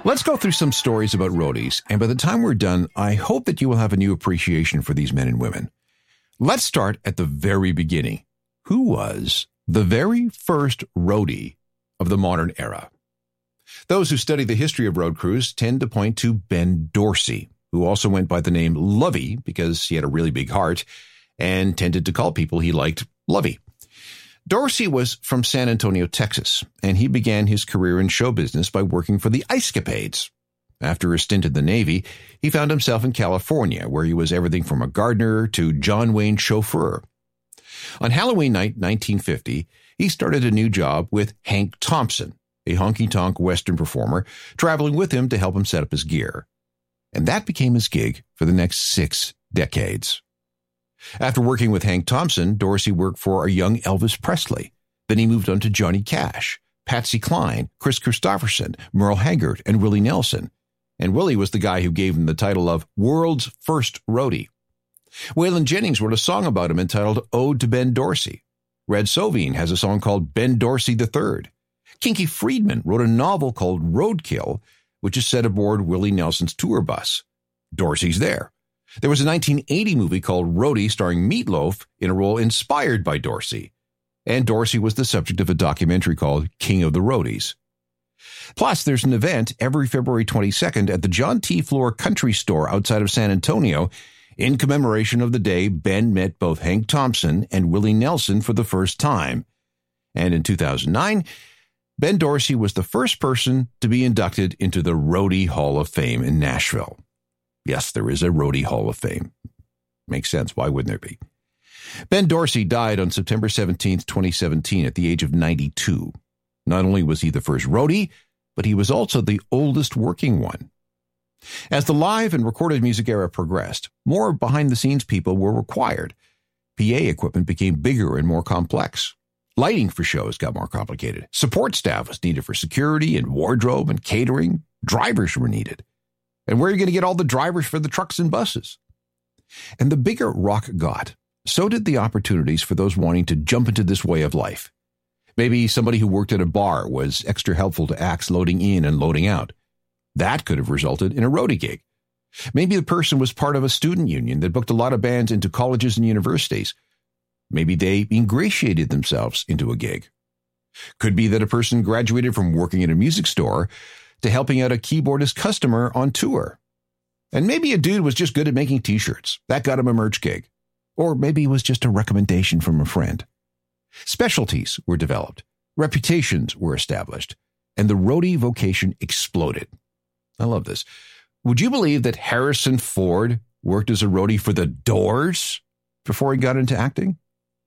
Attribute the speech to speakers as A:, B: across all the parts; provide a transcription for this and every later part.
A: Let's go through some stories about roadies, and by the time we're done, I hope that you will have a new appreciation for these men and women. Let's start at the very beginning. Who was the very first roadie of the modern era? Those who study the history of road crews tend to point to Ben Dorsey, who also went by the name Lovey because he had a really big heart and tended to call people he liked Lovey. Dorsey was from San Antonio, Texas, and he began his career in show business by working for the Ice Capades. After a stint in the Navy, he found himself in California, where he was everything from a gardener to John Wayne chauffeur. On Halloween night, 1950, he started a new job with Hank Thompson, a honky-tonk Western performer, traveling with him to help him set up his gear. And that became his gig for the next 6 decades. After working with Hank Thompson, Dorsey worked for a young Elvis Presley. Then he moved on to Johnny Cash, Patsy Cline, Chris Christopherson, Merle Haggard, and Willie Nelson. And Willie was the guy who gave him the title of World's First Roadie. Waylon Jennings wrote a song about him entitled Ode to Ben Dorsey. Red Sovine has a song called Ben Dorsey III. Kinky Friedman wrote a novel called Roadkill, which is set aboard Willie Nelson's tour bus. Dorsey's there. There was a 1980 movie called Roadie starring Meatloaf in a role inspired by Dorsey. And Dorsey was the subject of a documentary called King of the Roadies. Plus, there's an event every February 22nd at the John T. Floor Country Store outside of San Antonio in commemoration of the day Ben met both Hank Thompson and Willie Nelson for the first time. And in 2009, Ben Dorsey was the first person to be inducted into the Roadie Hall of Fame in Nashville. Yes, there is a Roadie Hall of Fame. Makes sense. Why wouldn't there be? Ben Dorsey died on September 17th, 2017 at the age of 92. Not only was he the first roadie, but he was also the oldest working one. As the live and recorded music era progressed, more behind-the-scenes people were required. PA equipment became bigger and more complex. Lighting for shows got more complicated. Support staff was needed for security and wardrobe and catering. Drivers were needed. And where are you going to get all the drivers for the trucks and buses? And the bigger rock got, so did the opportunities for those wanting to jump into this way of life. Maybe somebody who worked at a bar was extra helpful to acts loading in and loading out. That could have resulted in a roadie gig. Maybe the person was part of a student union that booked a lot of bands into colleges and universities. Maybe they ingratiated themselves into a gig. Could be that a person graduated from working at a music store to helping out a keyboardist customer on tour. And maybe a dude was just good at making t-shirts. That got him a merch gig. Or maybe it was just a recommendation from a friend. Specialties were developed. Reputations were established. And the roadie vocation exploded. I love this. Would you believe that Harrison Ford worked as a roadie for the Doors before he got into acting?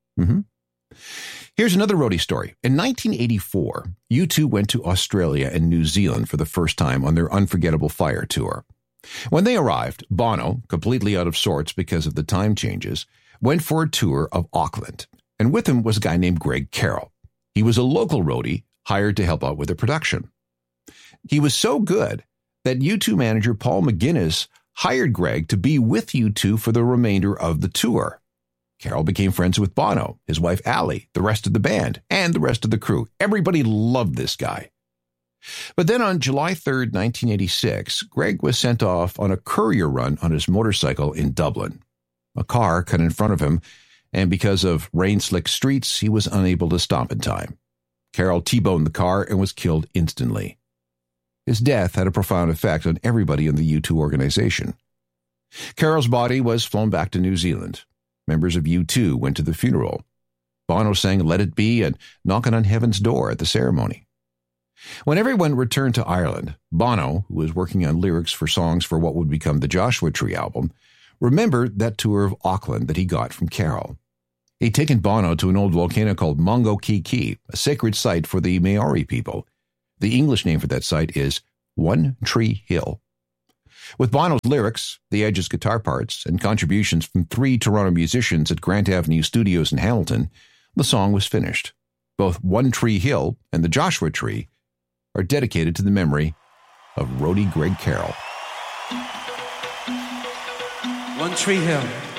A: Here's another roadie story. In 1984, U2 went to Australia and New Zealand for the first time on their Unforgettable Fire tour. When they arrived, Bono, completely out of sorts because of the time changes, went for a tour of Auckland, and with him was a guy named Greg Carroll. He was a local roadie hired to help out with the production. He was so good that U2 manager Paul McGuinness hired Greg to be with U2 for the remainder of the tour. Carroll became friends with Bono, his wife Allie, the rest of the band, and the rest of the crew. Everybody loved this guy. But then on July 3rd, 1986, Greg was sent off on a courier run on his motorcycle in Dublin. A car cut in front of him, and because of rain-slick streets, he was unable to stop in time. Carroll T-boned the car and was killed instantly. His death had a profound effect on everybody in the U2 organization. Carroll's body was flown back to New Zealand. Members of U2 went to the funeral. Bono sang Let It Be and Knockin' on Heaven's Door at the ceremony. When everyone returned to Ireland, Bono, who was working on lyrics for songs for what would become the Joshua Tree album, remembered that tour of Auckland that he got from Carroll. He'd taken Bono to an old volcano called Mongo Kiki, a sacred site for the Maori people. The English name for that site is One Tree Hill. With Bono's lyrics, the Edge's guitar parts, and contributions from 3 Toronto musicians at Grant Avenue Studios in Hamilton, the song was finished. Both One Tree Hill and the Joshua Tree are dedicated to the memory of roadie Greg Carroll.
B: One Tree Hill.